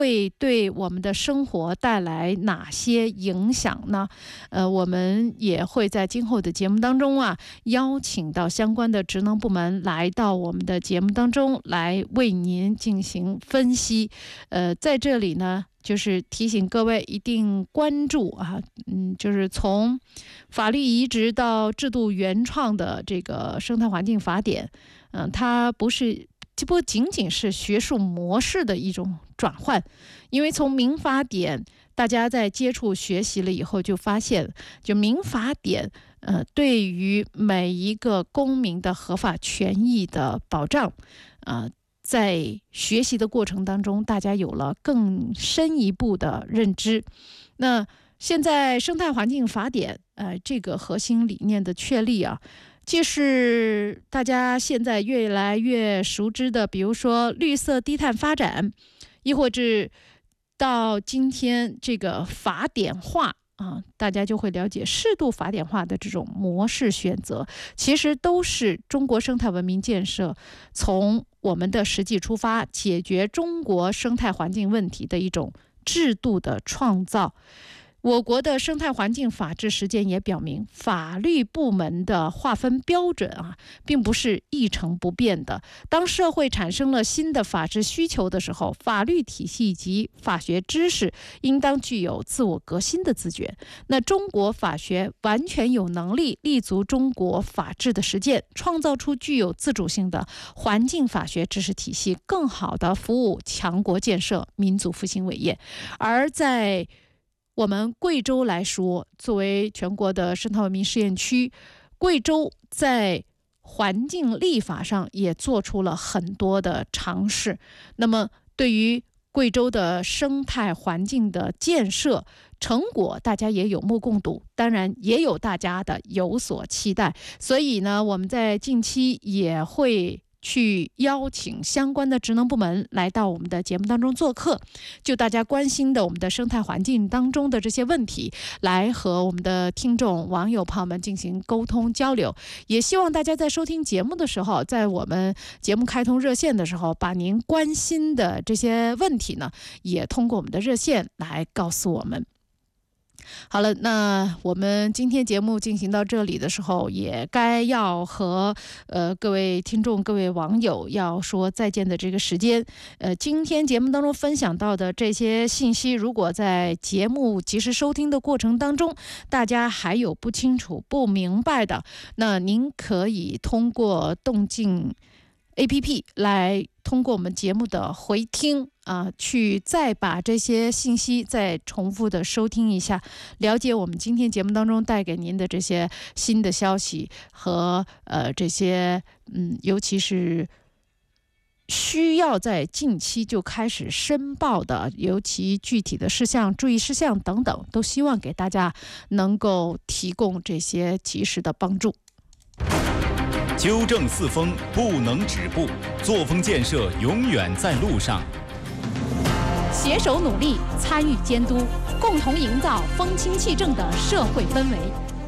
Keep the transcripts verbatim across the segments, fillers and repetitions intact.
会对我们的生活带来哪些影响呢？呃，我们也会在今后的节目当中啊，邀请到相关的职能部门来到我们的节目当中来为您进行分析。呃，在这里呢，就是提醒各位一定关注啊，嗯，就是从法律移植到制度原创的这个生态环境法典，嗯、呃，它不是。这不仅仅是学术模式的一种转换，因为从民法典，大家在接触学习了以后，就发现，就民法典，呃，对于每一个公民的合法权益的保障，呃，在学习的过程当中，大家有了更深一步的认知。那现在生态环境法典，呃，这个核心理念的确立啊。既是大家现在越来越熟知的，比如说绿色低碳发展，亦或是到今天这个法典化啊，大家就会了解适度法典化的这种模式选择，其实都是中国生态文明建设从我们的实际出发，解决中国生态环境问题的一种制度的创造。我国的生态环境法治实践也表明，法律部门的划分标准啊，并不是一成不变的。当社会产生了新的法治需求的时候，法律体系及法学知识应当具有自我革新的自觉。那中国法学完全有能力立足中国法治的实践，创造出具有自主性的环境法学知识体系，更好地服务强国建设、民族复兴伟业。而在我们贵州来说，作为全国的生态文明试验区，贵州在环境立法上也做出了很多的尝试。那么对于贵州的生态环境的建设成果，大家也有目共睹，当然也有大家的有所期待。所以呢，我们在近期也会去邀请相关的职能部门来到我们的节目当中做客，就大家关心的我们的生态环境当中的这些问题，来和我们的听众网友朋友们进行沟通交流。也希望大家在收听节目的时候，在我们节目开通热线的时候，把您关心的这些问题呢，也通过我们的热线来告诉我们。好了，那我们今天节目进行到这里的时候，也该要和呃各位听众、各位网友要说再见的这个时间。呃，今天节目当中分享到的这些信息，如果在节目及时收听的过程当中，大家还有不清楚、不明白的，那您可以通过动静 A P P 来通过我们节目的回听啊，去再把这些信息再重复的收听一下，了解我们今天节目当中带给您的这些新的消息和呃这些嗯，尤其是需要在近期就开始申报的，尤其具体的事项、注意事项等等，都希望给大家能够提供这些及时的帮助。 纠正四风不能止步，作风建设永远在路上。 携手努力，参与监督，共同营造风清气正的社会氛围。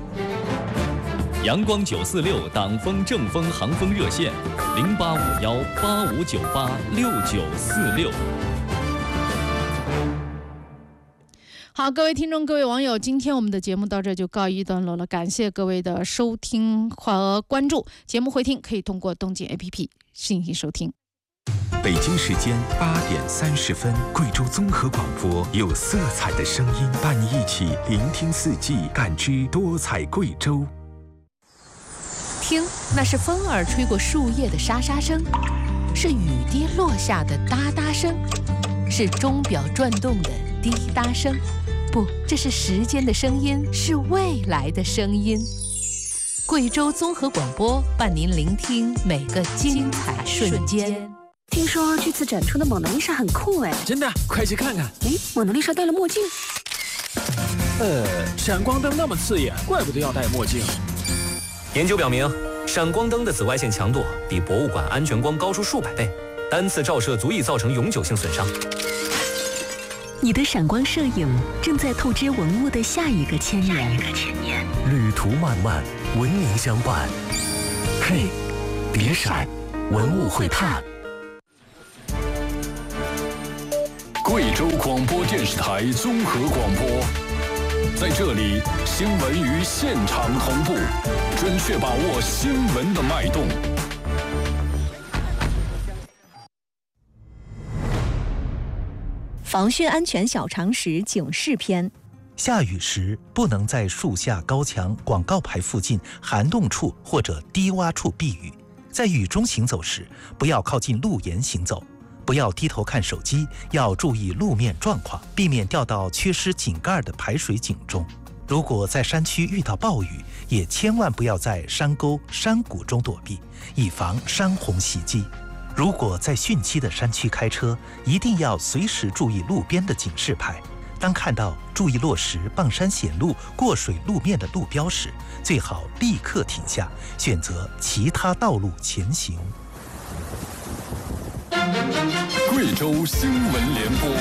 阳光九四六党风正风航风热线：零八五幺八五九八六九四六。 好，各位听众、各位网友，今天我们的节目到这就告一段落了，感谢各位的收听和关注。节目回听可以通过动静 A P P 进行收听。 北京时间八点三十分，贵州综合广播有色彩的声音，伴你一起聆听四季，感知多彩贵州。 听，那是风儿吹过树叶的沙沙声，是雨滴落下的哒哒声，是钟表转动的滴答声。不，这是时间的声音，是未来的声音。贵州综合广播伴您聆听每个精彩瞬间。 听说这次展出的蒙娜丽莎很酷哎！ 真的，快去看看。 哎，蒙娜丽莎戴了墨镜。 呃，闪光灯那么刺眼，怪不得要戴墨镜。 研究表明，闪光灯的紫外线强度比博物馆安全光高出数百倍，单次照射足以造成永久性损伤。 你的闪光摄影正在透支文物的下一个千年。 旅途漫漫，文明相伴。嘿，别闪，文物会探。 贵州广播电视台综合广播，在这里，新闻与现场同步，准确把握新闻的脉动。 防汛安全小常识警示篇： 下雨时不能在树下、高墙、广告牌附近、涵洞处或者低洼处避雨。在雨中行走时，不要靠近路沿行走。不要低头看手机，要注意路面状况，避免掉到缺失井盖的排水井中。如果在山区遇到暴雨，也千万不要在山沟、山谷中躲避，以防山洪袭击。如果在汛期的山区开车，一定要随时注意路边的警示牌。当看到注意落石、傍山险路、过水路面的路标时，最好立刻停下，选择其他道路前行。 贵州新闻联播。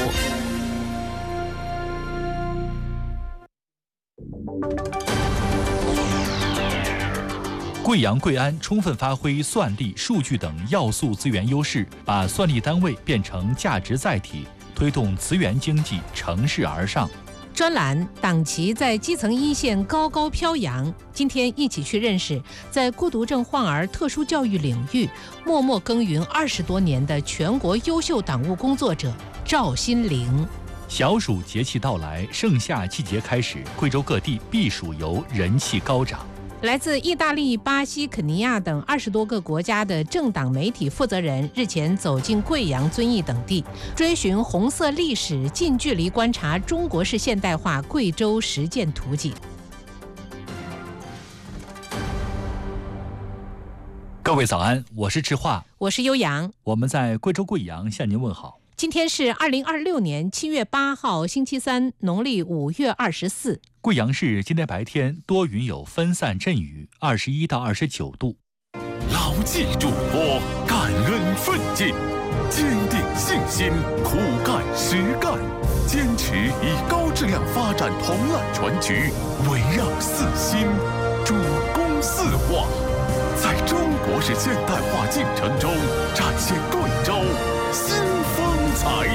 贵阳、贵安充分发挥算力、数据等要素资源优势，把算力单位变成价值载体，推动资源经济乘势而上。 专栏党旗在基层一线高高飘扬。今天一起去认识在孤独症患儿特殊教育领域默默耕耘二十多年的全国优秀党务工作者赵新玲。 小暑节气到来，盛夏季节开始，贵州各地避暑游人气高涨。 来自意大利、巴西、肯尼亚等二十多个国家的政党媒体负责人日前走进贵阳、遵义等地，追寻红色历史，近距离观察中国式现代化贵州实践图景。 各位早安，我是志化， 我是悠扬， 我们在贵州贵阳向您问好。 今天是二零二六年七月八号，星期三，农历五月二十四。 贵阳市今天白天多云有分散阵雨，二十一到二十九度。 牢记嘱托，感恩奋进，坚定信心，苦干实干，坚持以高质量发展统揽全局，围绕四新，主攻四化，在中国式现代化进程中展现贵州新风采。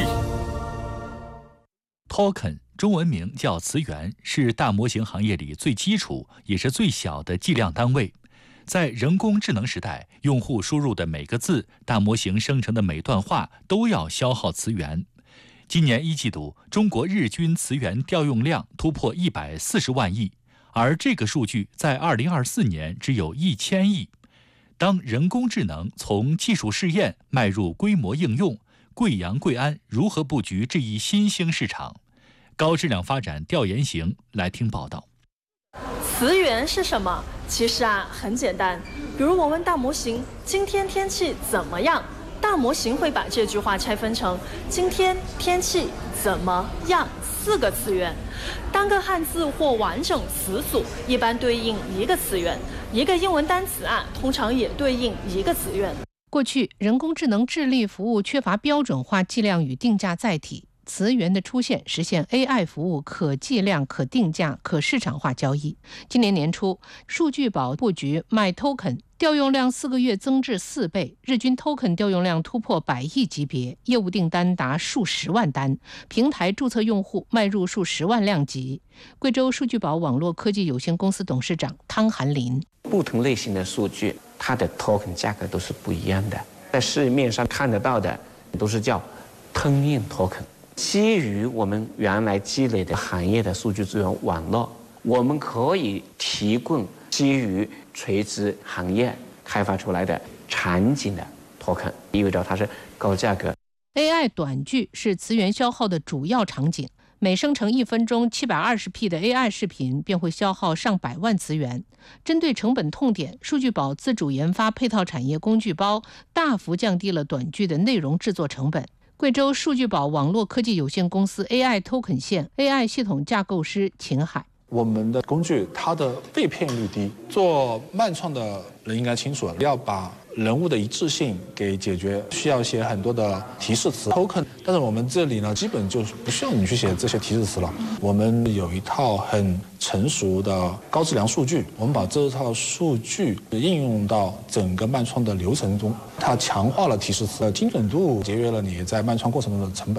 Token 中文名叫词源，是大模型行业里最基础也是最小的计量单位。在人工智能时代，用户输入的每个字，大模型生成的每段话都要消耗词源。今年一季度，中国日均词源调用量突破一百四十万亿，而这个数据在二零二四年只有一千亿。当人工智能从技术试验迈入规模应用，贵阳、贵安如何布局这一新兴市场？高质量发展调研型，来听报道。 词源是什么？其实啊，很简单。比如我问大模型今天天气怎么样，大模型会把这句话拆分成今天天气怎么样四个词源，单个汉字或完整词组一般对应一个词源，一个英文单词啊，通常也对应一个词源。 过去人工智能智力服务缺乏标准化计量与定价载体，词源的出现实现 A I 服务可计量、可定价、可市场化交易。今年年初，数据宝布局 MyToken， 调用量四个月增至四倍，日均 Token 调用量突破百亿级别，业务订单达数十万单，平台注册用户迈入数十万量级。贵州数据宝网络科技有限公司董事长汤寒林： 不同类型的数据，它的 Token 价格都是不一样的，在市面上看得到的都是叫通用 Token。基于我们原来积累的行业的数据资源网络，我们可以提供基于垂直行业开发出来的场景的 token， 意味着它是高价格。 A I 短句是词源消耗的主要场景，每生成一分钟七百二十 P 的 A I 视频便会消耗上百万词源。针对成本痛点，数据宝自主研发配套产业工具包，大幅降低了短句的内容制作成本。贵州数据宝网络科技有限公司 A I Token 线 A I 系统架构师秦海： 我们的工具它的被骗率低，做漫创的人应该清楚，要把人物的一致性给解决，需要写很多的提示词 token， 但是我们这里呢，基本就是不需要你去写这些提示词了。我们有一套很成熟的高质量数据，我们把这套数据应用到整个漫创的流程中，它强化了提示词的精准度，节约了你在漫创过程中的成本。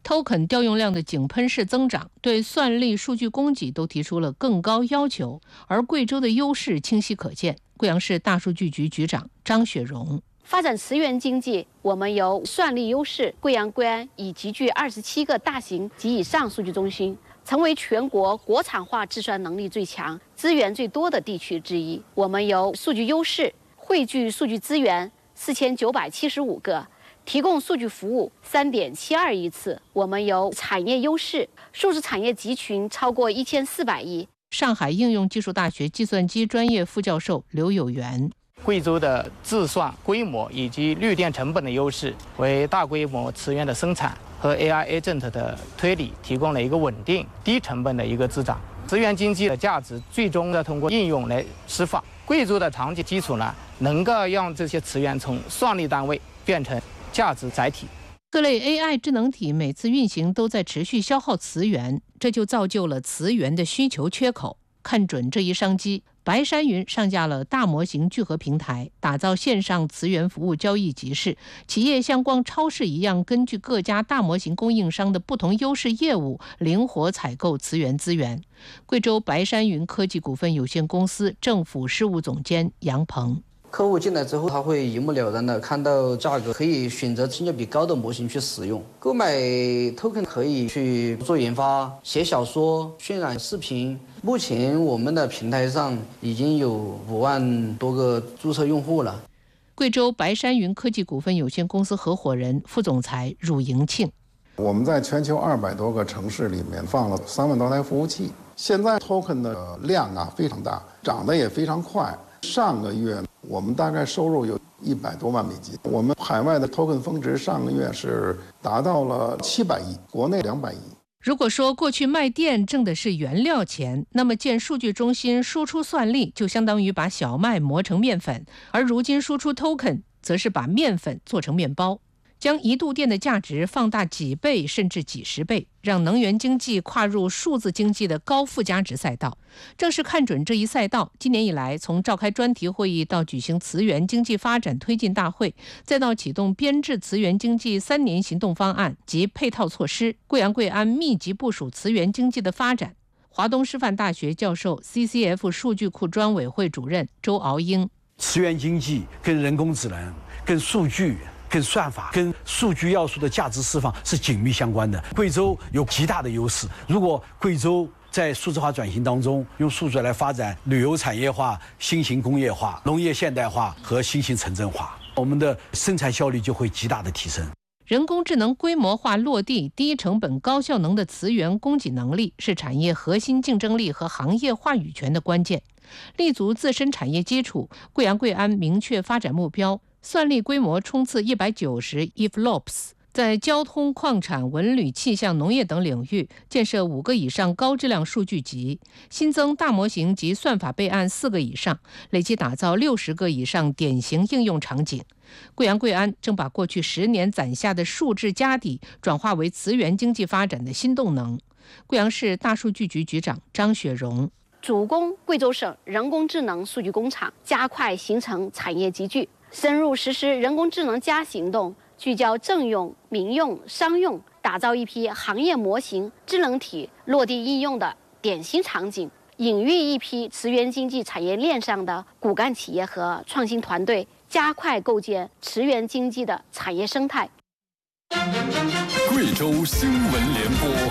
token 调用量的井喷式增长，对算力、数据供给都提出了更高要求，而贵州的优势清晰可见。贵阳市大数据局局长张雪荣。 发展磁源经济，我们有算力优势。贵阳贵安已集聚二十七个大型及以上数据中心，成为全国国产化计算能力最强、资源最多的地区之一。我们有数据优势，汇聚数据资源四千九百七十五个，提供数据服务三点七二亿次。我们有产业优势，数字产业集群超过一千四百亿。 上海应用技术大学计算机专业副教授刘有元。 贵州的自算规模以及绿电成本的优势，为大规模磁源的生产和 A I agent 的推理提供了一个稳定、低成本的一个增长。磁源经济的价值最终的通过应用来释放。贵州的长期基础呢，能够让这些磁源从算力单位变成价值载体。 各类 A I 智能体每次运行都在持续消耗磁源，这就造就了磁源的需求缺口。看准这一商机，白山云上架了大模型聚合平台，打造线上磁源服务交易集市。企业像逛超市一样，根据各家大模型供应商的不同优势业务，灵活采购磁源资源。贵州白山云科技股份有限公司政府事务总监杨鹏。 客户进来之后，他会一目了然的看到价格，可以选择性价比高的模型去使用。购买 token 可以去做研发、写小说、渲染视频。目前我们的平台上已经有五万多个注册用户了。 贵州白山云科技股份有限公司合伙人、副总裁汝迎庆。 我们在全球二百多个城市里面放了三万多台服务器，现在 token 的量啊非常大，涨得也非常快。上个月我们大概收入有一百多万美金，我们海外的 token 峰值上个月是达到了七百亿，国内两百亿。 如果说过去卖电挣的是原料钱，那么建数据中心输出算力就相当于把小麦磨成面粉，而如今输出 token 则是把面粉做成面包，将一度电的价值放大几倍甚至几十倍，让能源经济跨入数字经济的高附加值赛道。正是看准这一赛道，今年以来，从召开专题会议到举行磁源经济发展推进大会，再到启动编制磁源经济三年行动方案及配套措施，贵阳贵安密集部署磁源经济的发展。华东师范大学教授、C C F 数据库专委会主任周敖英： 磁源经济跟人工智能、跟数据、跟算法、跟数据要素的价值释放是紧密相关的。贵州有极大的优势，如果贵州在数字化转型当中用数据来发展旅游产业化、新型工业化、农业现代化和新型城镇化，我们的生产效率就会极大的提升。 人工智能规模化落地、低成本高效能的磁源供给能力，是产业核心竞争力和行业话语权的关键。立足自身产业基础，贵阳贵安明确发展目标，算力规模冲刺一百九十 E F L O P S， 在交通、矿产、文旅、气象、农业等领域建设五个以上高质量数据集，新增大模型及算法备案四个以上，累计打造六十个以上典型应用场景。贵阳贵安正把过去十年攒下的数字家底转化为磁源经济发展的新动能。贵阳市大数据局局长张雪荣： 主攻贵州省人工智能数据工厂，加快形成产业集聚，深入实施人工智能加行动，聚焦政用、民用、商用，打造一批行业模型、智能体落地应用的典型场景，引育一批磁源经济产业链上的骨干企业和创新团队，加快构建磁源经济的产业生态。 贵州新闻联播。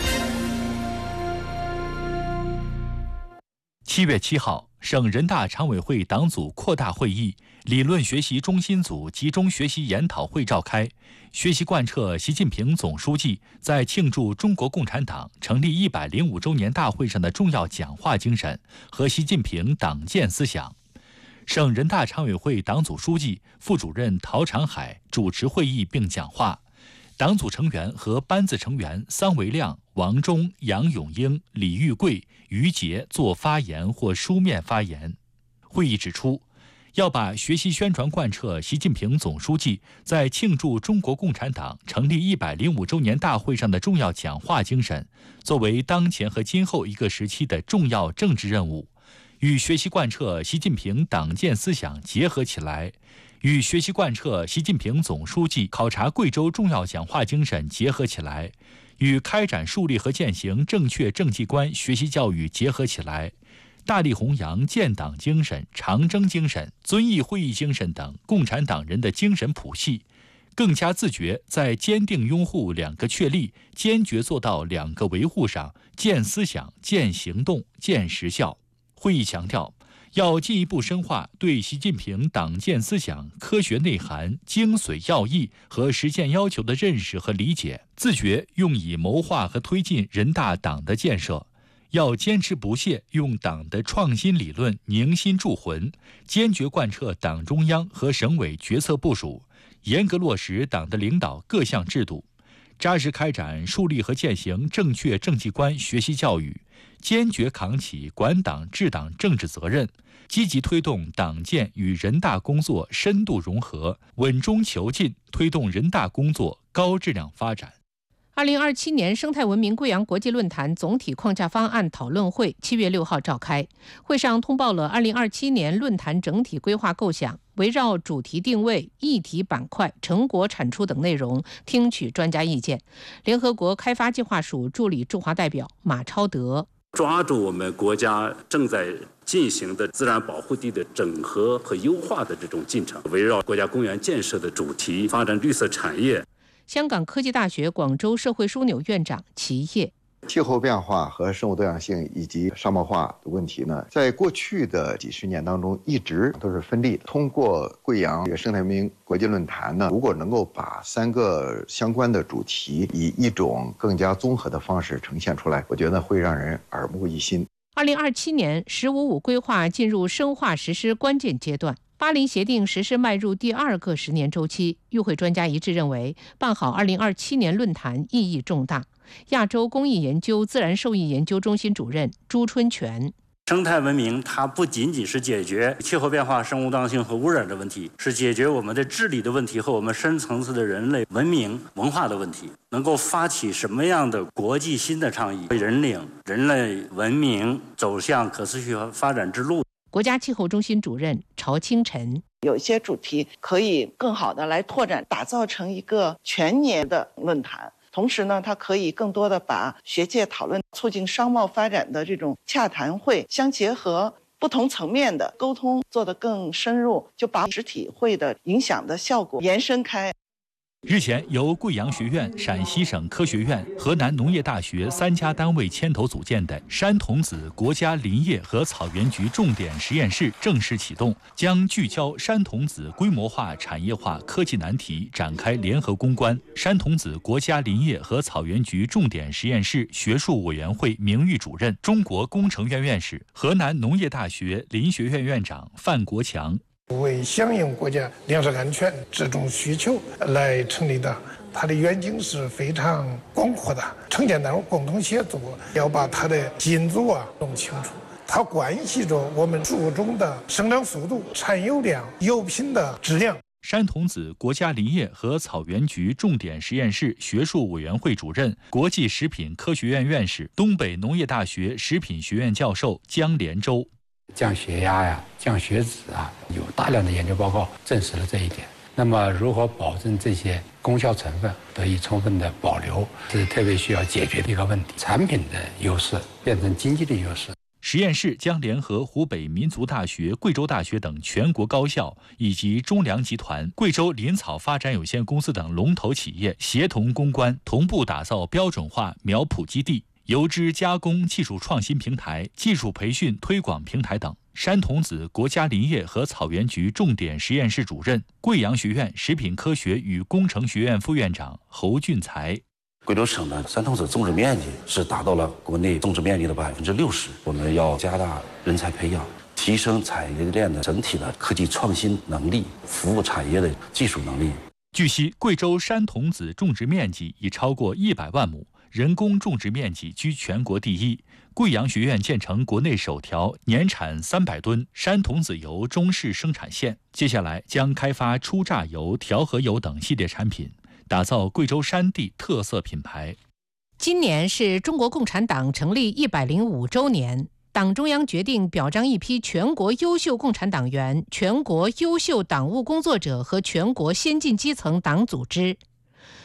七月七号，省人大常委会党组扩大会议、理论学习中心组集中学习研讨会召开，学习贯彻习近平总书记在庆祝中国共产党成立一百零五周年大会上的重要讲话精神和习近平党建思想。省人大常委会党组书记、副主任陶长海主持会议并讲话，党组成员和班子成员桑维亮、王忠、杨永英、李玉贵、于杰作发言或书面发言。会议指出，要把学习宣传贯彻习近平总书记在庆祝中国共产党成立一百零五周年大会上的重要讲话精神，作为当前和今后一个时期的重要政治任务，与学习贯彻习近平党建思想结合起来，与学习贯彻习近平总书记考察贵州重要讲话精神结合起来， 与开展树立和践行正确政绩观学习教育结合起来，大力弘扬建党精神、长征精神、遵义会议精神等共产党人的精神谱系，更加自觉在坚定拥护两个确立、坚决做到两个维护上见思想、见行动、见实效。会议强调，要进一步深化对习近平党建思想科学内涵、精髓要义和实践要求的认识和理解，自觉用以谋划和推进人大党的建设。要坚持不懈用党的创新理论凝心铸魂，坚决贯彻党中央和省委决策部署，严格落实党的领导各项制度，扎实开展树立和践行正确政绩观学习教育，坚决扛起管党治党政治责任，积极推动党建与人大工作深度融合，稳中求进，推动人大工作高质量发展。 二零二七年生态文明贵阳国际论坛总体框架方案讨论会七月六号召开，会上通报了二零二七年论坛整体规划构想，围绕主题定位、议题板块、成果产出等内容听取专家意见。联合国开发计划署助理驻华代表马超德： 抓住我们国家正在进行的自然保护地的整合和优化的这种进程，围绕国家公园建设的主题，发展绿色产业。 香港科技大学广州社会枢纽院长齐烨： 气候变化和生物多样性以及商贸化的问题呢，在过去的几十年当中一直都是分立的。通过贵阳这个生态文明国际论坛呢，如果能够把三个相关的主题以一种更加综合的方式呈现出来，我觉得会让人耳目一新。 二零二七年“十五五”规划进入深化实施关键阶段。巴黎协定实施迈入第二个十年周期，与会专家一致认为，办好二零二七年论坛意义重大。亚洲公益研究自然兽益研究中心主任朱春全： 生态文明它不仅仅是解决气候变化、生物多样性和污染的问题，是解决我们的治理的问题和我们深层次的人类文明文化的问题。能够发起什么样的国际新的倡议，引领人类文明走向可持续发展之路。 国家气候中心主任曹清晨： 有一些主题可以更好的来拓展，打造成一个全年的论坛。同时呢，它可以更多的把学界讨论促进商贸发展的这种洽谈会相结合，不同层面的沟通做得更深入，就把实体会的影响的效果延伸开。 日前，由贵阳学院、陕西省科学院、河南农业大学三家单位牵头组建的山童子国家林业和草原局重点实验室正式启动，将聚焦山童子规模化、产业化科技难题，展开联合攻关。山童子国家林业和草原局重点实验室学术委员会名誉主任、中国工程院院士、河南农业大学林学院院长范国强。 为响应国家粮食安全这种需求来成立的，它的远景是非常广阔的。承建单位共同协作，要把它的进度啊弄清楚。它关系着我们注重的生长速度、产油量、油品的质量。 山童子国家林业和草原局重点实验室学术委员会主任、国际食品科学院院士、东北农业大学食品学院教授姜连洲。 降血压呀、降血脂啊，有大量的研究报告证实了这一点。那么，如何保证这些功效成分得以充分的保留，是特别需要解决的一个问题。产品的优势变成经济的优势。 实验室将联合湖北民族大学、贵州大学等全国高校，以及中粮集团、贵州林草发展有限公司等龙头企业协同攻关，同步打造标准化苗圃基地、油脂加工技术创新平台、技术培训推广平台等。山童子国家林业和草原局重点实验室主任、贵阳学院食品科学与工程学院副院长侯俊才。 贵州省的山童子种植面积是达到了国内种植面积的百分之六十。我们要加大人才培养，提升产业链的整体的科技创新能力、服务产业的技术能力。 据悉，贵州山童子种植面积已超过一百万亩，人工种植面积居全国第一。贵阳学院建成国内首条年产三百吨山童子油中式生产线，接下来将开发初榨油、调和油等系列产品，打造贵州山地特色品牌。 今年是中国共产党成立一百零五周年，党中央决定表彰一批全国优秀共产党员、全国优秀党务工作者和全国先进基层党组织。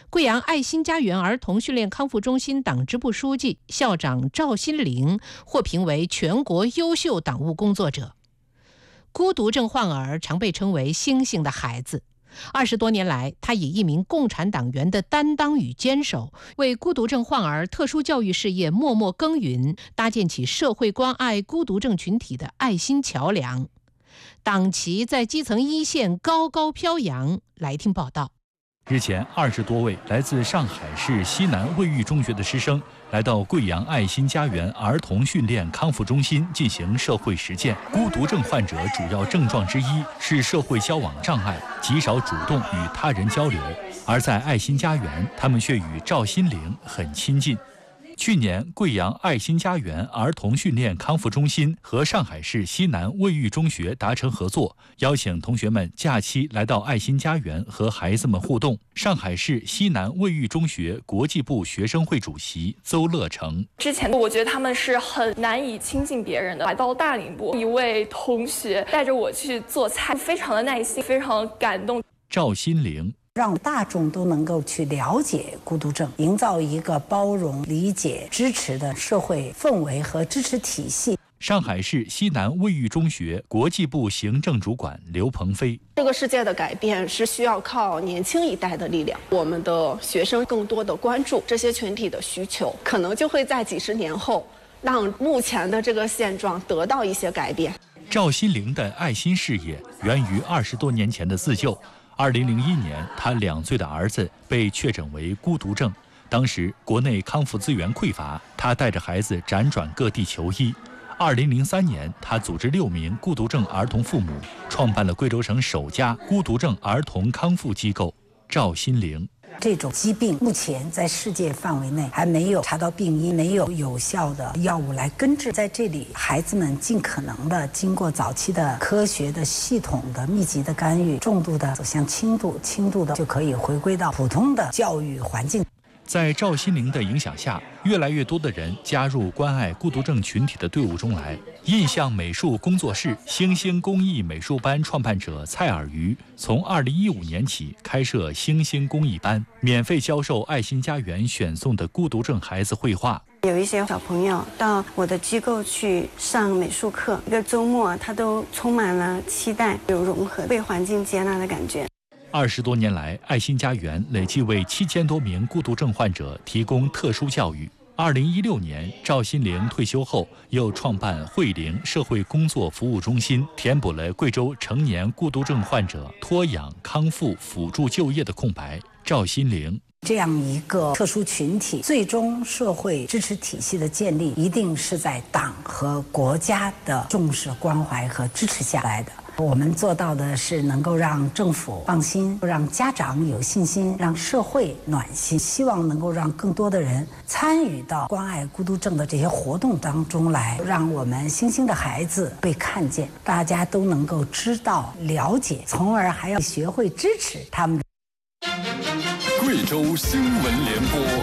贵阳爱心家园儿童训练康复中心党支部书记、校长赵新玲获评为全国优秀党务工作者。孤独症患儿常被称为星星的孩子。二十多年来，他以一名共产党员的担当与坚守，为孤独症患儿特殊教育事业默默耕耘，搭建起社会关爱孤独症群体的爱心桥梁。党旗在基层一线高高飘扬。来听报道。 日前，二十多位来自上海市西南卫浴中学的师生来到贵阳爱心家园儿童训练康复中心进行社会实践。孤独症患者主要症状之一是社会交往障碍，极少主动与他人交流，而在爱心家园，他们却与赵新玲很亲近。去年，贵阳爱心家园儿童训练康复中心和上海市西南卫浴中学达成合作，邀请同学们假期来到爱心家园和孩子们互动。上海市西南卫浴中学国际部学生会主席邹乐成： 之前我觉得他们是很难以亲近别人的。来到大领部，一位同学带着我去做菜，非常的耐心，非常感动。 赵新玲： 让大众都能够去了解孤独症，营造一个包容、理解、支持的社会氛围和支持体系。 上海市西南卫浴中学国际部行政主管刘鹏飞： 这个世界的改变是需要靠年轻一代的力量，我们的学生更多的关注这些群体的需求，可能就会在几十年后让目前的这个现状得到一些改变。 赵新玲的爱心事业源于二十多年前的自救。二零零一年，他两岁的儿子被确诊为孤独症，当时国内康复资源匮乏，他带着孩子辗转各地求医。二零零三年，他组织六名孤独症儿童父母，创办了贵州省首家孤独症儿童康复机构。赵新玲： 这种疾病目前在世界范围内还没有查到病因，没有有效的药物来根治。在这里，孩子们尽可能的经过早期的科学的系统的密集的干预，重度的走向轻度，轻度的就可以回归到普通的教育环境。 在赵新玲的影响下，越来越多的人加入关爱孤独症群体的队伍中来。印象美术工作室星星工艺美术班创办者蔡尔瑜从二零一五年起开设星星工艺班，免费教授爱心家园选送的孤独症孩子绘画。 有一些小朋友到我的机构去上美术课，一个周末他都充满了期待，有融合、被环境接纳的感觉。 二十多年来，爱心家园累计为七千多名孤独症患者提供特殊教育。二零一六年，赵新玲退休后，又创办惠灵社会工作服务中心，填补了贵州成年孤独症患者托养、康复、辅助就业的空白。赵新玲： 这样一个特殊群体，最终社会支持体系的建立，一定是在党和国家的重视、关怀和支持下来的。我们做到的是能够让政府放心，让家长有信心，让社会暖心，希望能够让更多的人参与到关爱孤独症的这些活动当中来，让我们星星的孩子被看见，大家都能够知道、了解，从而还要学会支持他们。 贵州新闻联播。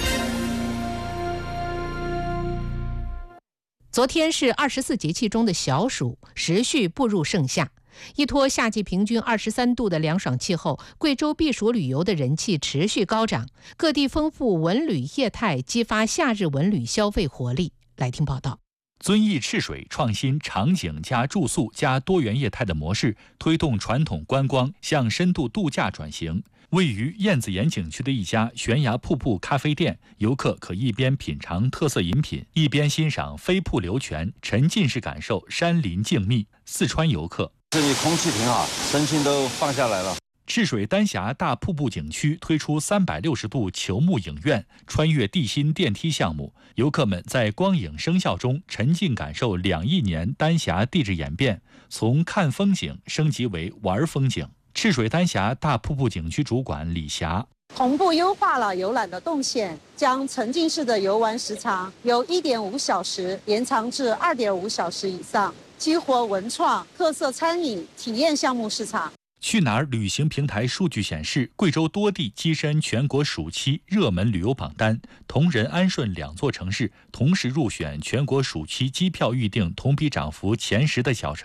昨天是二十四节气中的小暑，时序步入盛夏。依托夏季平均二十三度的凉爽气候，贵州避暑旅游的人气持续高涨，各地丰富文旅业态，激发夏日文旅消费活力。来听报道。 遵义赤水创新场景加住宿加多元业态的模式，推动传统观光向深度度假转型。位于燕子岩景区的一家悬崖瀑布咖啡店，游客可一边品尝特色饮品，一边欣赏飞瀑流泉，沉浸式感受山林静谧。四川游客： 这里空气挺好，身心都放下来了。 赤水丹霞大瀑布景区推出三百六十度球幕影院穿越地心电梯项目，游客们在光影声效中沉浸感受两亿年丹霞地质演变，从看风景升级为玩风景。赤水丹霞大瀑布景区主管李霞： 同步优化了游览的动线，将沉浸式的游玩时长由一点五小时延长至二点五小时以上，激活文创、特色餐饮、体验项目市场。 去哪儿旅行平台数据显示，贵州多地跻身全国暑期热门旅游榜单，铜仁、安顺两座城市同时入选全国暑期机票预订同比涨幅前十的小城。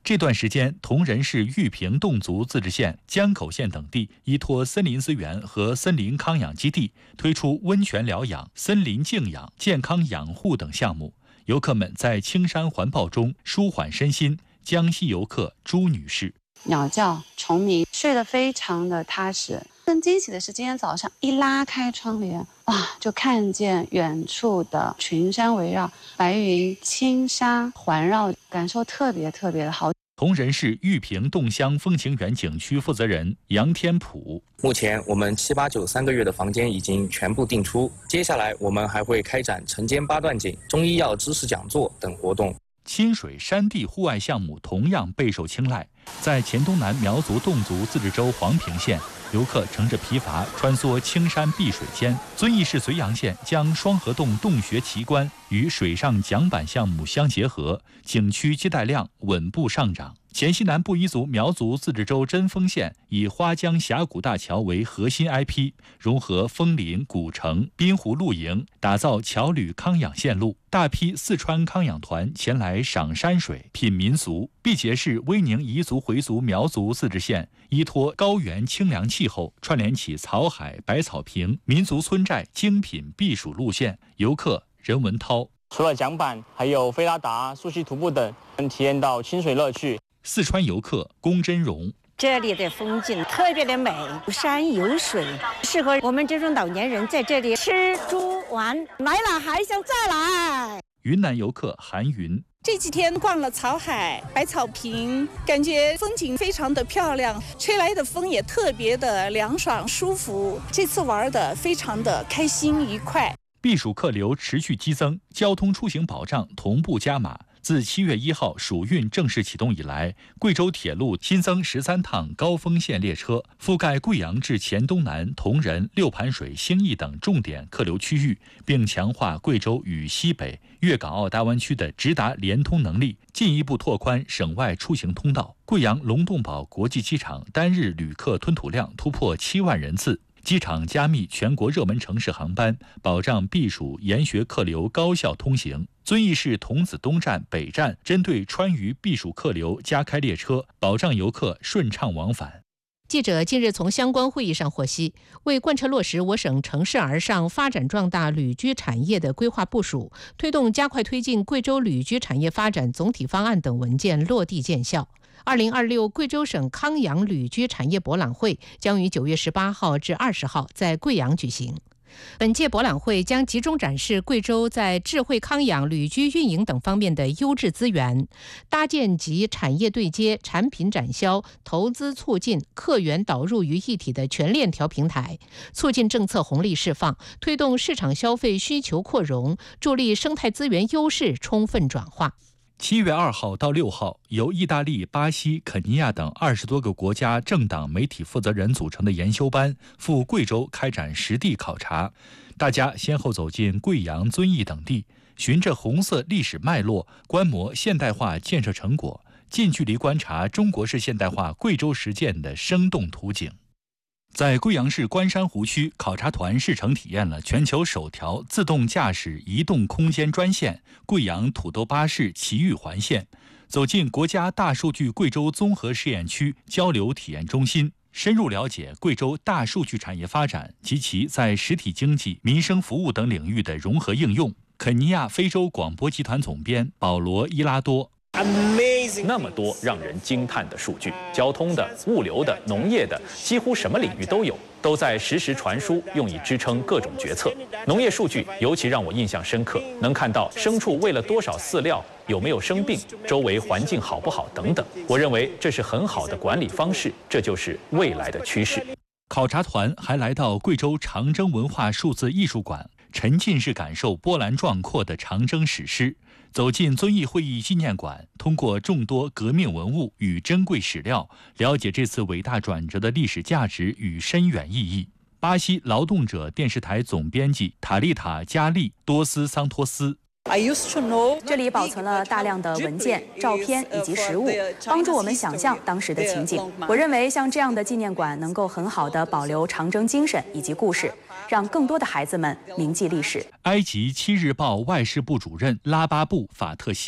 这段时间，铜仁市玉屏侗族自治县、江口县等地依托森林资源和森林康养基地，推出温泉疗养、森林静养、健康养护等项目。游客们在青山环抱中舒缓身心。江西游客朱女士： 鸟叫、虫鸣，睡得非常的踏实。更惊喜的是，今天早上一拉开窗帘，哇，就看见远处的群山围绕，白云、青沙环绕，感受特别特别的好。 铜仁市玉屏侗乡风情园景区负责人杨天普： 目前我们七八九三个月的房间已经全部订出，接下来我们还会开展晨间八段锦、中医药知识讲座等活动。 亲水山地户外项目同样备受青睐。在黔东南苗族侗族自治州黄平县，游客乘着皮筏穿梭青山碧水间。遵义市绥阳县将双河洞洞穴奇观与水上桨板项目相结合，景区接待量稳步上涨。黔西南布依族苗族自治州贞丰县以花江峡谷大桥为核心 I P， 融合枫林、古城、滨湖露营，打造桥旅康养线路。大批四川康养团前来赏山水、品民俗。毕节市威宁彝族回族苗族自治县依托高原清凉气候，串联起草海、百草坪、民族村寨精品避暑路线。游客任文涛： 除了桨板，还有菲拉达、溯溪徒步等，能体验到清水乐趣。 四川游客龚真荣： 这里的风景特别的美，有山有水，适合我们这种老年人在这里吃住玩，来了还想再来。 云南游客韩云： 这几天逛了草海、百草坪，感觉风景非常的漂亮，吹来的风也特别的凉爽舒服。这次玩的非常的开心愉快。 避暑客流持续激增，交通出行保障同步加码。自七月一号暑运正式启动以来，贵州铁路新增十三趟高峰线列车，覆盖贵阳至黔东南、铜仁、六盘水、兴义等重点客流区域，并强化贵州与西北、粤港澳大湾区的直达联通能力，进一步拓宽省外出行通道。贵阳龙洞堡国际机场单日旅客吞吐量突破七万人次。机场加密全国热门城市航班，保障避暑研学客流高效通行。遵义市桐梓东站、北站针对川渝避暑客流加开列车，保障游客顺畅往返。 记者近日从相关会议上获悉，为贯彻落实我省乘势而上、发展壮大旅居产业的规划部署，推动加快推进贵州旅居产业发展总体方案等文件落地见效。二零二六贵州省康养旅居产业博览会将于九月十八号至二十号在贵阳举行。本届博览会将集中展示贵州在智慧康养、旅居运营等方面的优质资源，搭建集产业对接、产品展销、投资促进、客源导入于一体的全链条平台，促进政策红利释放，推动市场消费需求扩容，助力生态资源优势充分转化。 七月二号到六号，由意大利、巴西、肯尼亚等二十多个国家政党媒体负责人组成的研修班赴贵州开展实地考察。大家先后走进贵阳、遵义等地，循着红色历史脉络，观摩现代化建设成果，近距离观察中国式现代化贵州实践的生动图景。在贵阳市关山湖区，考察团试乘体验了全球首条自动驾驶移动空间专线贵阳土豆巴士奇遇环线，走进国家大数据贵州综合试验区交流体验中心，深入了解贵州大数据产业发展及其在实体经济、民生服务等领域的融合应用。肯尼亚非洲广播集团总编保罗·伊拉多。 那么多让人惊叹的数据，交通的、物流的、农业的，几乎什么领域都有，都在实时传输，用以支撑各种决策。农业数据尤其让我印象深刻，能看到牲畜喂了多少饲料，有没有生病，周围环境好不好等等。我认为这是很好的管理方式，这就是未来的趋势。 考察团还来到贵州长征文化数字艺术馆，沉浸式感受波澜壮阔的长征史诗。走进遵义会议纪念馆，通过众多革命文物与珍贵史料，了解这次伟大转折的历史价值与深远意义。巴西劳动者电视台总编辑塔丽塔·加利多斯桑托斯。 这里保存了大量的文件、照片以及实物，帮助我们想象当时的情景。我认为像这样的纪念馆能够很好地保留长征精神以及故事，让更多的孩子们铭记历史。 埃及《七日报》外事部主任拉巴布·法特西。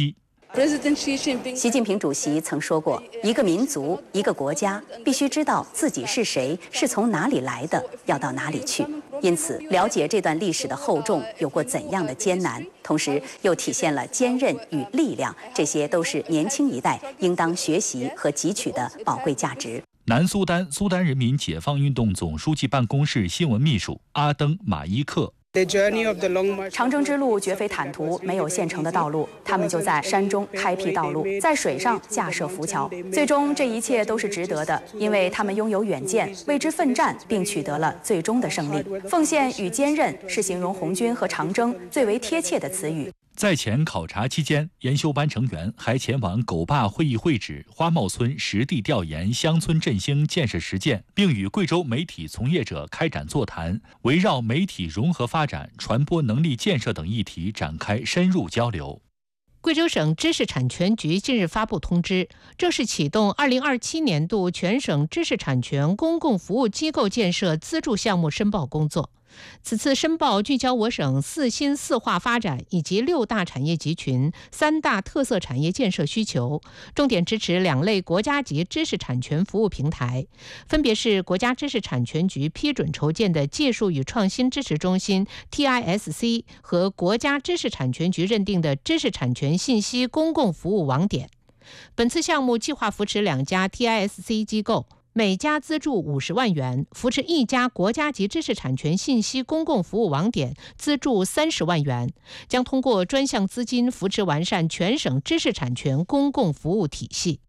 习近平主席曾说过，一个民族、一个国家必须知道自己是谁，是从哪里来的，要到哪里去。因此，了解这段历史的厚重有过怎样的艰难，同时又体现了坚韧与力量，这些都是年轻一代应当学习和汲取的宝贵价值。 南苏丹苏丹人民解放运动总书记办公室新闻秘书阿登·马伊克。 长征之路绝非坦途，没有现成的道路，他们就在山中开辟道路，在水上架设浮桥。最终，这一切都是值得的，因为他们拥有远见，为之奋战，并取得了最终的胜利。奉献与坚韧是形容红军和长征最为贴切的词语。 在前考察期间，研修班成员还前往狗坝会议会址花茂村实地调研乡村振兴建设实践，并与贵州媒体从业者开展座谈，围绕媒体融合发展、传播能力建设等议题展开深入交流。 贵州省知识产权局近日发布通知，正式启动二零二七年度全省知识产权公共服务机构建设资助项目申报工作。此次申报聚焦我省四新四化发展以及六大产业集群、三大特色产业建设需求，重点支持两类国家级知识产权服务平台，分别是国家知识产权局批准筹建的技术与创新支持中心 T I S C 和国家知识产权局认定的知识产权信息公共服务网点。本次项目计划扶持两家 T I S C 机构，每家资助五十万元，扶持一家国家级知识产权信息公共服务网点，资助三十万元，将通过专项资金扶持完善全省知识产权公共服务体系。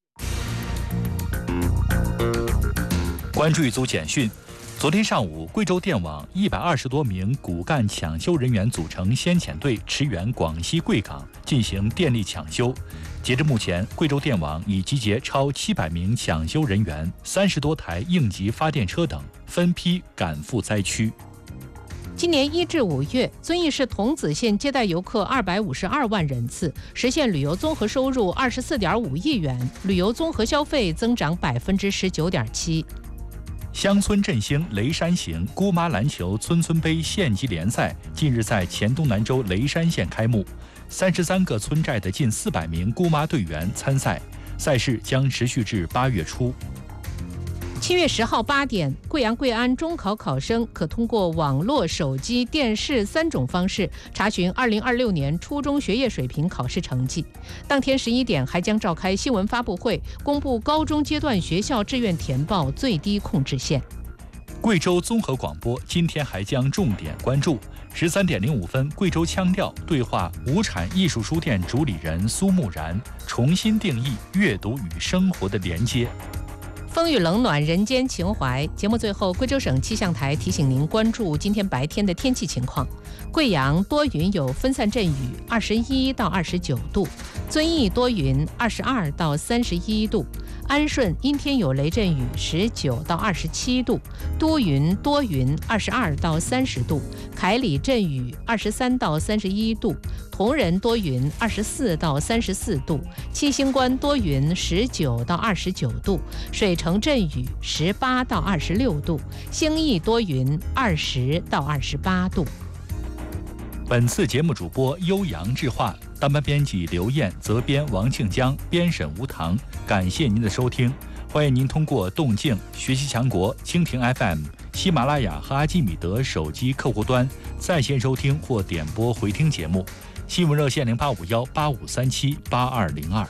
关注一组简讯。昨天上午，贵州电网一百二十多名骨干抢修人员组成先遣队驰援广西贵港进行电力抢修。截至目前，贵州电网已集结超七百名抢修人员、三十多台应急发电车等，分批赶赴灾区。 今年一至五月，遵义市桐梓县接待游客二百五十二万人次，实现旅游综合收入二十四点五亿元，旅游综合消费增长百分之十九点七。 乡村振兴雷山行姑妈篮球村村杯县级联赛近日在黔东南州雷山县开幕，三十三个村寨的近四百名姑妈队员参赛，赛事将持续至八月初。 七月十号八点，贵阳贵安中考考生可通过网络、手机、电视三种方式查询二零二六年初中学业水平考试成绩。当天十一点还将召开新闻发布会，公布高中阶段学校志愿填报最低控制线。 贵州综合广播今天还将重点关注十三点零五分，贵州腔调对话无产艺术书店主理人苏木然，重新定义阅读与生活的连接。 风雨冷暖，人间情怀。节目最后，贵州省气象台提醒您关注今天白天的天气情况。贵阳多云有分散阵雨，二十一到二十九度；遵义多云，二十二到三十一度；安顺阴天有雷阵雨，十九到二十七度；都匀多云，二十二到三十度；凯里阵雨，二十三到三十一度；铜仁多云，二十四到三十四度；七星关多云，十九到二十九度；水城阵雨，十八到二十六度；兴义多云，二十到二十八度。 本次节目主播悠扬智化，当班编辑刘艳，责编王庆江，编审吴棠。感谢您的收听，欢迎您通过动静、学习强国、蜻蜓 F M、喜马拉雅和阿基米德手机客户端在线收听或点播回听节目。新闻热线零八五幺八五三七八二零二。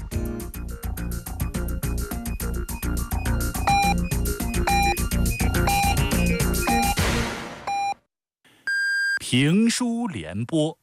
评书联播。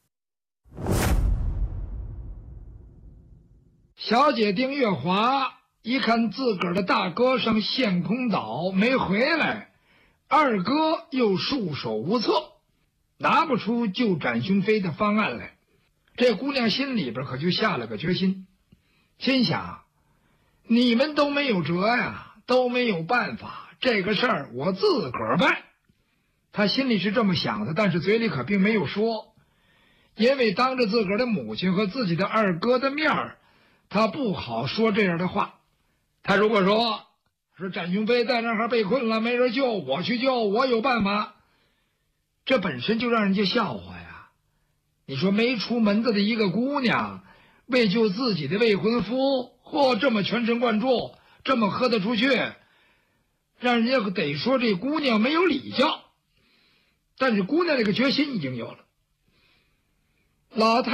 小姐丁月华一看自个儿的大哥上陷空岛没回来，二哥又束手无策，拿不出救展雄飞的方案来。这姑娘心里边可就下了个决心，心想你们都没有辙呀，都没有办法，这个事儿我自个儿办。他心里是这么想的，但是嘴里可并没有说，因为当着自个儿的母亲和自己的二哥的面儿，他不好说这样的话。他如果说说展雄飞在那儿被困了，没人救，我去救，我有办法，这本身就让人家笑话呀。你说没出门子的一个姑娘， 为救自己的未婚夫，嚯，这么全神贯注，这么喝得出去，让人家得说这姑娘没有礼教。但是姑娘这个决心已经有了，老太